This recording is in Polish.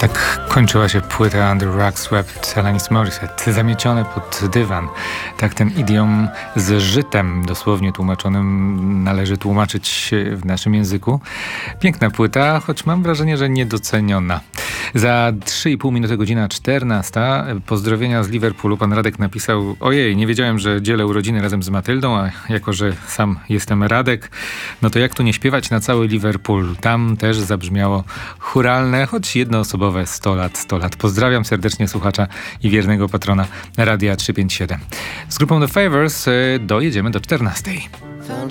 Tak kończyła się płyta Under Rug Swept Alanis Morissette, zamiecione pod dywan. Tak ten idiom z żytem dosłownie tłumaczonym należy tłumaczyć w naszym języku. Piękna płyta, choć mam wrażenie, że niedoceniona. Za 3,5 minuty, godzina 14. Pozdrowienia z Liverpoolu. Pan Radek napisał: ojej, nie wiedziałem, że dzielę urodziny razem z Matyldą, a jako, że sam jestem Radek, no to jak tu nie śpiewać na cały Liverpool? Tam też zabrzmiało chóralne, choć jednoosobowe 100 lat, 100 lat. Pozdrawiam serdecznie słuchacza i wiernego patrona Radia 357. Z grupą The Favours dojedziemy do 14. Found